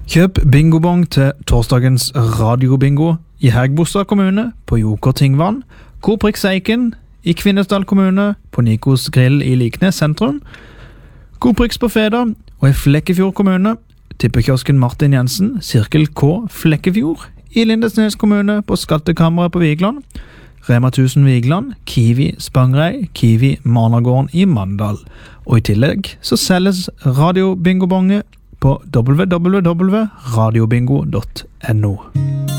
Kjøp bingobong til torsdagens radiobingo i Hægebostad kommune på Joker Tingvann, Koprix Eiken i Kvinesdal kommune på Nikos Grill i Liknes sentrum, Koprix på Feda og i Flekkefjord kommune, tippekiosken Martin Jensen, Sirkel K Flekkefjord i Lindesnes kommune på Skattekammeret på Vigland, Rema 1000 Vigland, Kiwi Spangrei, Kiwi Managården i Mandal. Og i tillegg så selges radiobingobonge på www.radiobingo.no.